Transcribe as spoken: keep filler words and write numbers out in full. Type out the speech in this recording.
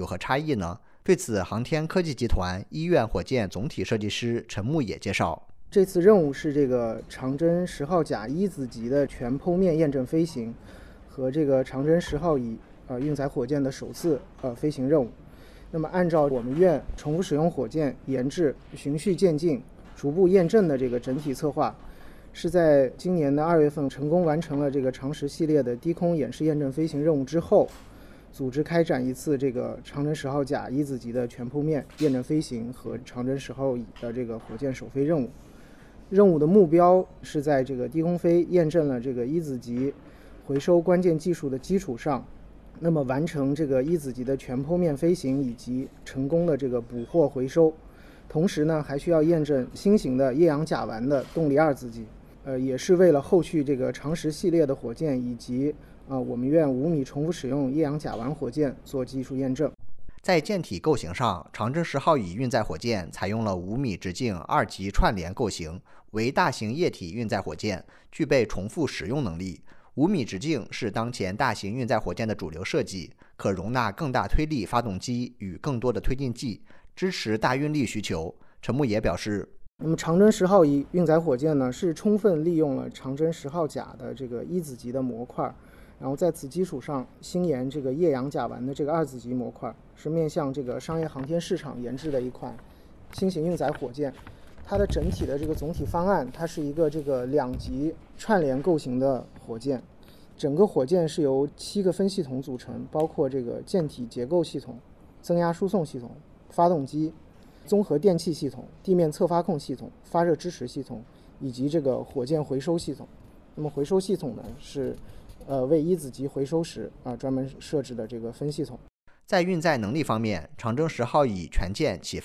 何差异呢？对此，航天科技集团医院火箭总体设计师陈牧野介绍， 这次任务是这个长征十号甲一子级的全剖面验证飞行和这个长征十号乙呃运载火箭的首次呃飞行任务。那么按照我们院重复使用火箭研制、循序渐进、逐步验证的这个整体策划，是在今年的二月份成功完成了这个长十系列的低空演示验证飞行任务之后，组织开展一次这个长征十号甲一子级的全剖面验证飞行和长征十号乙的这个火箭首飞任务。任务的目标是在这个低空飞验证了这个一子级回收关键技术的基础上，那么完成这个一子级的全剖面飞行以及成功的这个捕获回收。同时呢，还需要验证新型的液氧甲烷的动力二子级，呃，也是为了后续这个长十系列的火箭以及啊、呃、我们院五米重复使用液氧甲烷火箭做技术验证。 在舰体构型上，长征十号乙运载火箭采用了五米直径二级串联构型，为大型液体运载火箭，具备重复使用能力。五米直径是当前大型运载火箭的主流设计，可容纳更大推力发动机与更多的推进剂，支持大运力需求。陈牧野表示， 那么长征十号乙运载火箭呢，是充分利用了长征十号甲的这个一子级的模块，然后在此基础上新研这个液氧甲烷的这个二子级模块，是面向这个商业航天市场研制的一款新型运载火箭。它的整体的这个总体方案，它是一个这个两级串联构型的火箭，整个火箭是由七个分系统组成，包括这个舰体结构系统、增压输送系统、发动机、综合电气系统、地面侧发控系统、发热支持系统以及这个火箭回收系统。那么回收系统呢，是呃为一子级回收时啊、呃、专门设置的这个分系统。 在运载能力方面，长征十号乙全舰起